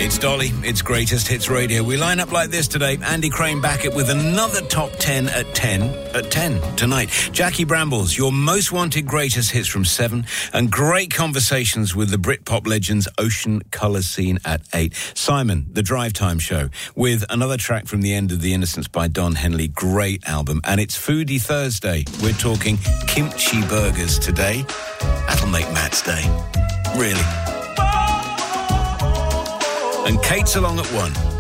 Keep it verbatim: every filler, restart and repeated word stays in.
It's Dolly, it's Greatest Hits Radio. We line up like this today. Andy Crane back with another top ten at ten. At ten tonight. Jackie Brambles, your most wanted greatest hits from seven. And great conversations with the Britpop legends Ocean Colour Scene at eight. Simon, the Drive Time Show, with another track from The End of the Innocents by Don Henley. Great album. And it's Foodie Thursday. We're talking kimchi burgers today. That'll make Matt's day. Really. And Kate's along at one.